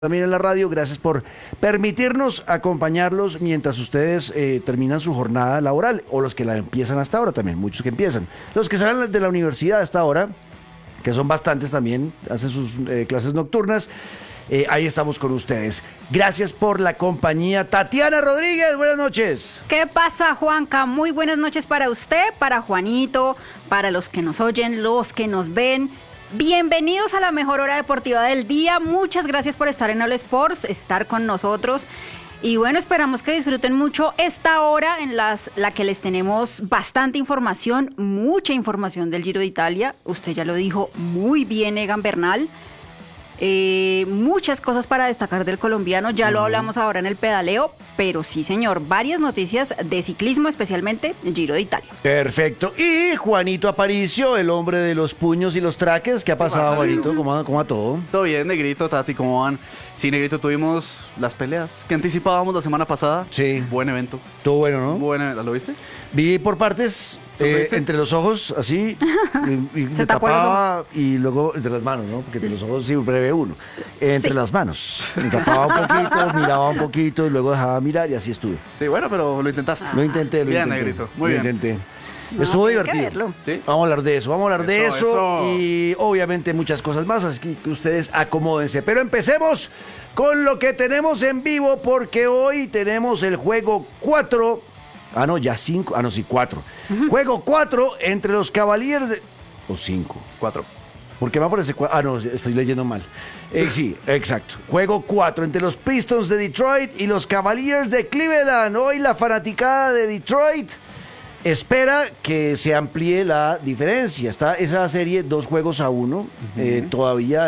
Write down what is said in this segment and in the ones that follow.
también en la radio. Gracias por permitirnos acompañarlos mientras ustedes terminan su jornada laboral, o los que la empiezan hasta ahora también, muchos que empiezan. Los que salen de la universidad hasta ahora, que son bastantes también, hacen sus clases nocturnas. Ahí estamos con ustedes. Gracias por la compañía. Tatiana Rodríguez, buenas noches. ¿Qué pasa, Juanca? Muy buenas noches para usted, para Juanito, para los que nos oyen, los que nos ven. Bienvenidos a la mejor hora deportiva del día. Muchas gracias por estar en All Sports, estar con nosotros. Y bueno, esperamos que disfruten mucho esta hora en la que les tenemos bastante información, mucha información del Giro de Italia. Usted ya lo dijo muy bien, Egan Bernal. Muchas cosas para destacar del colombiano, ya lo hablamos ahora en el pedaleo, pero sí, señor, varias noticias de ciclismo, especialmente el Giro de Italia. Perfecto. Y Juanito Aparicio, el hombre de los puños y los traques. ¿Qué ha pasado, Juanito? ¿Cómo va todo? Todo bien, Negrito, Tati, ¿cómo van? Sí, Negrito, tuvimos las peleas que anticipábamos la semana pasada. Sí. Buen evento. Todo bueno, ¿no? Buen evento, ¿lo viste? Vi por partes, entre los ojos, así, y me tapaba, y luego entre las manos, ¿no? Porque entre los ojos siempre ve uno. Entre las manos. Me tapaba un poquito, miraba un poquito, y luego dejaba mirar, y así estuve. Sí, bueno, pero lo intentaste. Lo intenté. Bien, Negrito, muy bien. Lo intenté. No, Estuvo tiene que divertido. verlo. ¿Sí? Vamos a hablar de eso, Eso. Y obviamente muchas cosas más, así que ustedes acomódense. Pero empecemos con lo que tenemos en vivo, porque hoy tenemos el juego 4. Ah, no, ya 5. Ah, no, sí, 4. Juego 4 entre los Cavaliers o 5. 4. ¿Por qué me aparece 4? Ah, no, estoy leyendo mal. Sí, exacto. Juego 4 entre los Pistons de Detroit y los Cavaliers de Cleveland. Hoy la fanaticada de Detroit espera que se amplíe la diferencia. Está esa serie 2-1. Todavía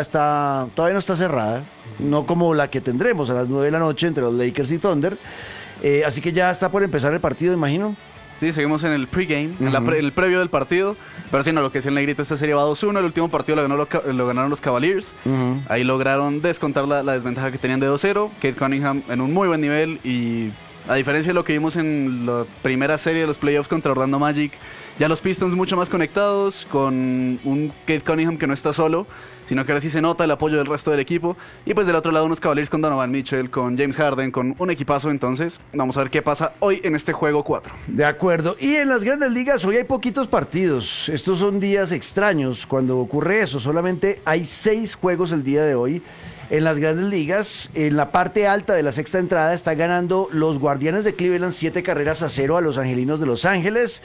no está cerrada. No como la que tendremos a las 9 de la noche entre los Lakers y Thunder. Así que ya está por empezar el partido, imagino. Sí, seguimos en el pregame, en el previo del partido. Pero sí, no, lo que es el Negrito, esta serie va 2-1. El último partido lo ganaron los Cavaliers. Ahí lograron descontar la desventaja que tenían de 2-0. Cade Cunningham en un muy buen nivel. Y a diferencia de lo que vimos en la primera serie de los playoffs contra Orlando Magic, ya los Pistons mucho más conectados, con un Cade Cunningham que no está solo, sino que ahora sí se nota el apoyo del resto del equipo. Y pues del otro lado unos Cavaliers con Donovan Mitchell, con James Harden, con un equipazo. Entonces vamos a ver qué pasa hoy en este juego 4. De acuerdo. Y en las grandes ligas hoy hay poquitos partidos. Estos son días extraños cuando ocurre eso. Solamente hay 6 juegos el día de hoy. En las grandes ligas, en la parte alta de la sexta entrada, están ganando los Guardianes de Cleveland 7-0 a los Angelinos de Los Ángeles.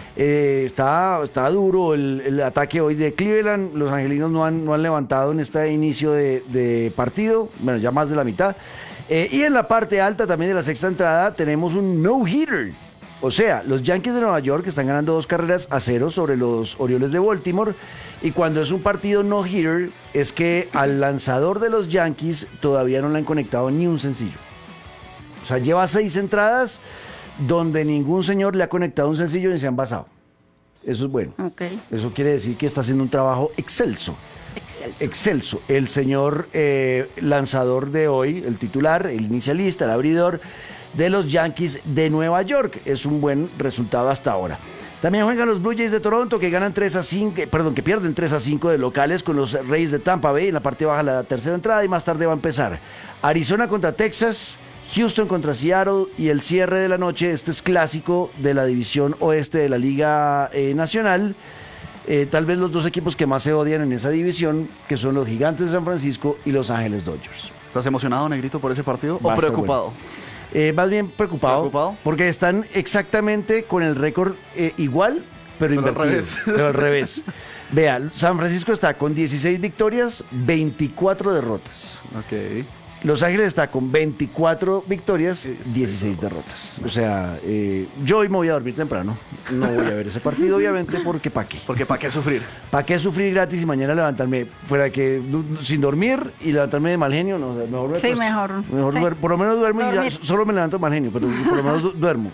Está duro el ataque hoy de Cleveland. Los angelinos no han levantado en este inicio de partido. Bueno, ya más de la mitad. Y en la parte alta también de la sexta entrada tenemos un no-hitter. O sea, los Yankees de Nueva York están ganando 2-0 sobre los Orioles de Baltimore. Y cuando es un partido no-hitter, es que al lanzador de los Yankees todavía no le han conectado ni un sencillo. O sea, lleva 6 entradas donde ningún señor le ha conectado un sencillo ni se han basado. Eso es bueno. Okay. Eso quiere decir que está haciendo un trabajo excelso. Excelso. El señor lanzador de hoy, el titular, el inicialista, el abridor de los Yankees de Nueva York. Es un buen resultado hasta ahora. También juegan los Blue Jays de Toronto, que ganan que pierden 3-5 de locales con los Rays de Tampa Bay. En la parte baja la tercera entrada y más tarde va a empezar Arizona contra Texas, Houston contra Seattle y el cierre de la noche. Este es clásico de la división oeste de la Liga Nacional. Tal vez los dos equipos que más se odian en esa división, que son los Gigantes de San Francisco y Los Ángeles Dodgers. ¿Estás emocionado, Negrito, por ese partido? Va ¿O a estar preocupado? Más bien preocupado, porque están exactamente con el récord igual, pero invertido. Pero al revés. Vea, San Francisco está con 16 victorias, 24 derrotas. Ok. Los Ángeles está con 24 victorias, 16 derrotas. O sea, yo hoy me voy a dormir temprano. No voy a ver ese partido, obviamente, porque ¿para qué? Porque ¿para qué sufrir? ¿Para qué sufrir gratis y mañana levantarme fuera que sin dormir y levantarme de mal genio? No, mejor sí, mejor. Sí. Por lo menos duermo y ya solo me levanto de mal genio, pero por lo menos duermo.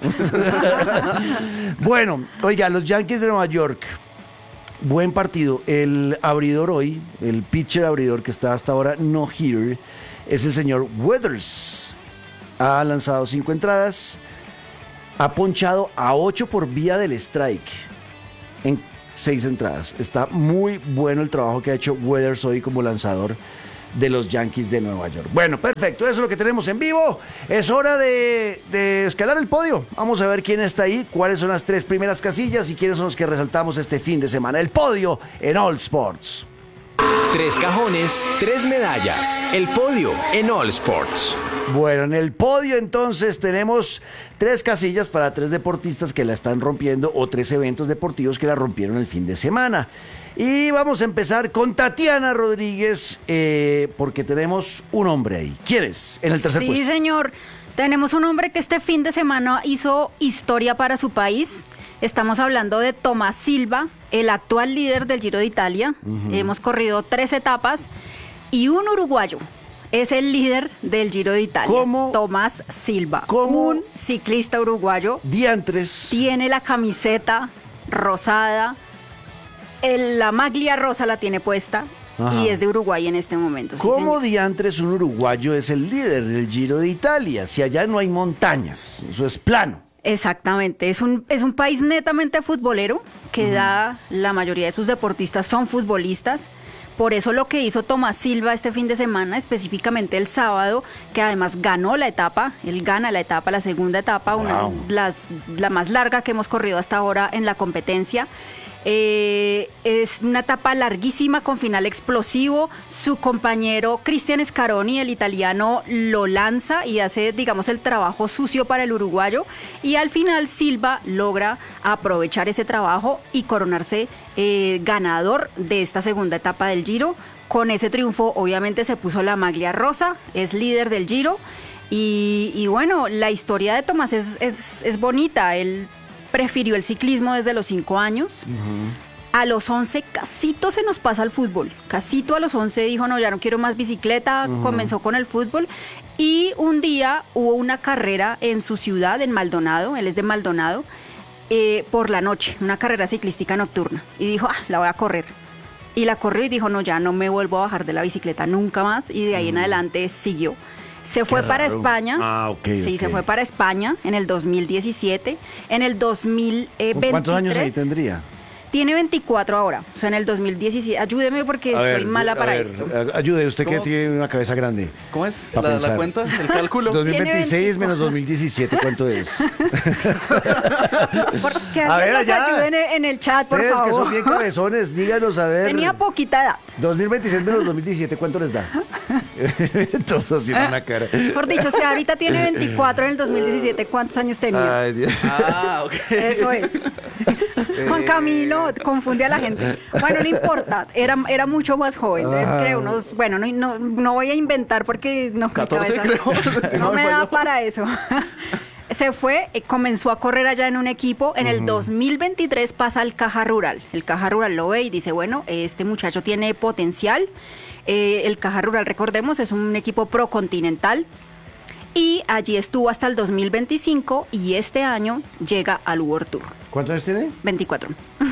Bueno, oiga, los Yankees de Nueva York. Buen partido. El abridor hoy, el pitcher abridor que está hasta ahora no hitter, es el señor Weathers. Ha lanzado 5 entradas, ha ponchado a 8 por vía del strike en 6 entradas. Está muy bueno el trabajo que ha hecho Weathers hoy como lanzador. de los Yankees de Nueva York. Bueno, perfecto, eso es lo que tenemos en vivo. Es hora de escalar el podio. Vamos a ver quién está ahí, cuáles son las 3 primeras casillas y quiénes son los que resaltamos este fin de semana. El podio en All Sports. 3 cajones, 3 medallas. El podio en All Sports. Bueno, en el podio entonces tenemos 3 casillas para 3 deportistas que la están rompiendo o 3 eventos deportivos que la rompieron el fin de semana. Y vamos a empezar con Tatiana Rodríguez porque tenemos un hombre ahí. ¿Quién es en el tercer puesto? Sí, señor. Tenemos un hombre que este fin de semana hizo historia para su país. Estamos hablando de Tomás Silva, el actual líder del Giro de Italia. Hemos corrido 3 etapas y un uruguayo es el líder del Giro de Italia. ¿Cómo? Tomás Silva, ¿Cómo? un ciclista uruguayo. Diantres. Tiene la camiseta rosada, la maglia rosa la tiene puesta. Ajá. Y es de Uruguay en este momento. ¿Cómo Sí, diantres un uruguayo es el líder del Giro de Italia? Si allá no hay montañas, eso es plano. exactamente, es un país netamente futbolero que da, la mayoría de sus deportistas son futbolistas. Por eso lo que hizo Tomás Silva este fin de semana, específicamente el sábado, que además ganó la etapa, él gana la etapa, la segunda etapa, Wow. la más larga que hemos corrido hasta ahora en la competencia. Es una etapa larguísima con final explosivo. Su compañero Cristian Scaroni, el italiano, lo lanza y hace, digamos, el trabajo sucio para el uruguayo. Y al final Silva logra aprovechar ese trabajo y coronarse ganador de esta segunda etapa del Giro. Con ese triunfo, obviamente, se puso la maglia rosa, es líder del Giro. Y bueno, la historia de Tomás es bonita. Él prefirió el ciclismo desde los 5 años. A los 11 casito se nos pasa al fútbol. Casito a los 11 dijo, no, ya no quiero más bicicleta, comenzó con el fútbol. Y un día hubo una carrera en su ciudad, en Maldonado, él es de Maldonado, por la noche, una carrera ciclística nocturna. Y dijo, la voy a correr. Y la corrió y dijo, no, ya no me vuelvo a bajar de la bicicleta nunca más. Y de ahí en adelante siguió. Se fue para raro. España. Sí, se fue para España en el 2017. En el 2023. ¿Cuántos años ahí tendría? Tiene 24 ahora. O sea, en el 2017. Ayúdeme porque soy mala para esto. Ayude, usted que ¿Cómo? tiene una cabeza grande. ¿Cómo es Pa' la pensar. cuenta? ¿El cálculo? 2026 menos 2017, ¿cuánto es? Porque A ver, alguien nos allá. ayude en el chat, por Ustedes que favor. son bien cabezones, díganos a ver. Tenía poquita edad. 2026 menos 2017, ¿cuánto les da? Todos haciendo una cara. Por dicho, si ahorita tiene 24 en el 2017, ¿cuántos años tenía? Ay, Dios. Ah, ok. Eso es. Juan Camilo confunde a la gente. Bueno, no importa, era mucho más joven, que unos, bueno, no voy a inventar porque no, mi 14 cabeza creo. no me da falló. para eso. Se fue, comenzó a correr allá en un equipo. En el 2023 pasa al Caja Rural. El Caja Rural lo ve y dice, bueno, este muchacho tiene potencial. El Caja Rural, recordemos, es un equipo procontinental. Y allí estuvo hasta el 2025 y este año llega al World Tour. ¿Cuántos años tiene? 24.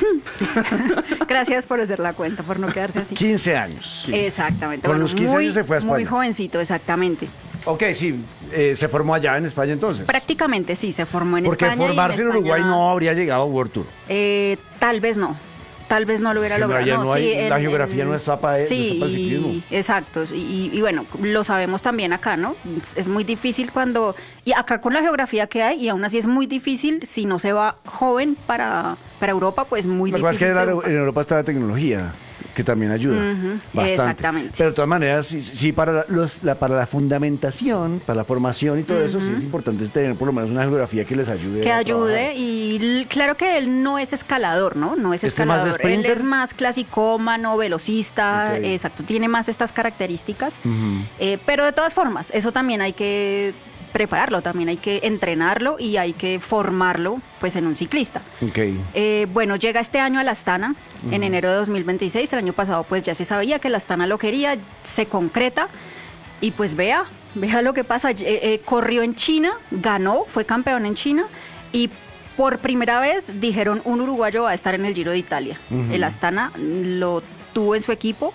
Gracias por hacer la cuenta, por no quedarse así. 15 años. Exactamente. Con los 15 años se fue a España. Muy jovencito, exactamente. Ok, sí, se formó allá en España entonces. Prácticamente sí, se formó en Porque España. formarse y en Uruguay España, no habría llegado a World Tour. Tal vez no. Tal vez no lo hubiera Que no, logrado. allá no hay- sí, la geografía no está para sí, el ciclismo. Exacto. Y bueno, lo sabemos también acá, ¿no? Es muy difícil cuando... Y acá con la geografía que hay, y aún así es muy difícil, si no se va joven para Europa, pues muy Lo que pasa es difícil. que triunfar. en Europa está la tecnología, que también ayuda bastante. exactamente. Pero de todas maneras, sí para para la fundamentación, para la formación y todo eso, sí es importante tener por lo menos una geografía que les ayude. Que a ayude trabajar. y claro que él no es escalador, ¿no? No es ¿Este es más de escalador. Él sprinter? es más clasicómano, velocista, Ok. exacto, tiene más estas características. Ujú. Pero de todas formas, eso también hay que prepararlo, también hay que entrenarlo y hay que formarlo pues en un ciclista. Ok. Bueno, llega este año a la Astana, en enero de 2026, el año pasado pues ya se sabía que la Astana lo quería, se concreta y pues vea lo que pasa, corrió en China, ganó, fue campeón en China y por primera vez dijeron un uruguayo va a estar en el Giro de Italia. El Astana lo tuvo en su equipo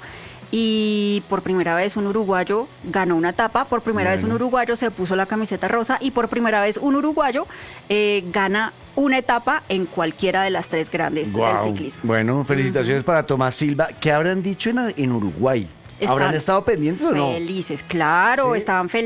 y por primera vez un uruguayo ganó una etapa, por primera vez un uruguayo se puso la camiseta rosa y por primera vez un uruguayo gana una etapa en cualquiera de las 3 grandes del Guau. ciclismo. Bueno, felicitaciones para Tomás Silva. ¿Qué habrán dicho en Uruguay? ¿Habrán estado pendientes o no? Felices, claro, ¿Sí? estaban felices.